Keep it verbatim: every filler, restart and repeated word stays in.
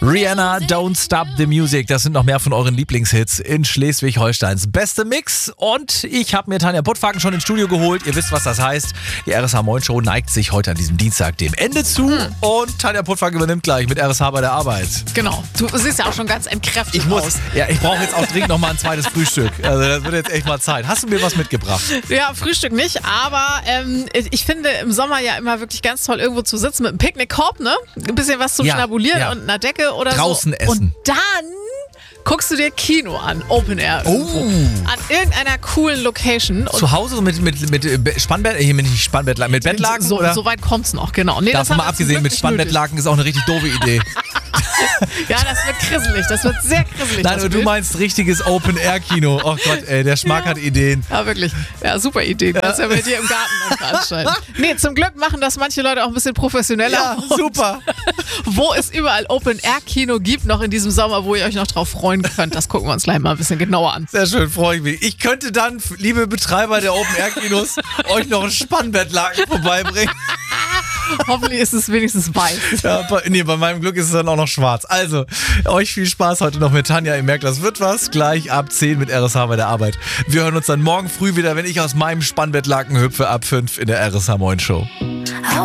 Rihanna, Don't Stop the Music. Das sind noch mehr von euren Lieblingshits in Schleswig-Holsteins beste Mix. Und ich habe mir Tanja Puttwagen schon ins Studio geholt. Ihr wisst, was das heißt. Die R S H Moin Show neigt sich heute an diesem Dienstag dem Ende zu. Hm. Und Tanja Puttwagen übernimmt gleich mit R S H bei der Arbeit. Genau. Du siehst ja auch schon ganz entkräftet ich muss, aus. Ja, ich brauche jetzt auch dringend noch mal ein zweites Frühstück. Also das wird jetzt echt mal Zeit. Hast du mir was mitgebracht? Ja, Frühstück nicht, aber ähm, ich finde im Sommer ja immer wirklich ganz toll, irgendwo zu sitzen mit einem Picknickkorb, ne? Ein bisschen was zum Ja, Schnabulieren ja. und einer Decke oder Draußen so. essen. Und dann guckst du dir Kino an, Open Air. Irgendwo. Oh. An irgendeiner coolen Location. Und Zu Hause mit, mit, mit Spannbett, hier mit nicht Spannbettlaken, mit Bettlaken? so, oder? so weit kommt's noch, genau. Nee, Davon mal abgesehen, mit Spannbettlaken ist auch eine richtig doofe Idee. Ja, das wird krisselig, das wird sehr krisselig. Nein, aber du meinst richtiges Open-Air-Kino. Oh Gott, ey, der Schmack Ja. hat Ideen. Ja, wirklich. Ja, super Idee. Kannst ja bei dir im Garten dann veranstalten. Nee, zum Glück machen das manche Leute auch ein bisschen professioneller. Ja, Und super. wo es überall Open-Air-Kino gibt, noch in diesem Sommer, wo ihr euch noch drauf freuen könnt, das gucken wir uns gleich mal ein bisschen genauer an. Sehr schön, freue ich mich. Ich könnte dann, liebe Betreiber der Open-Air-Kinos, euch noch ein Spannbettlaken vorbeibringen. Hoffentlich ist es wenigstens weiß. Ja, bei, nee, bei meinem Glück ist es dann auch noch schwarz. Also, euch viel Spaß heute noch mit Tanja. Ihr merkt, das wird was. Gleich ab zehn mit R S H bei der Arbeit. Wir hören uns dann morgen früh wieder, wenn ich aus meinem Spannbettlaken hüpfe, ab fünf in der R S H Moin Show.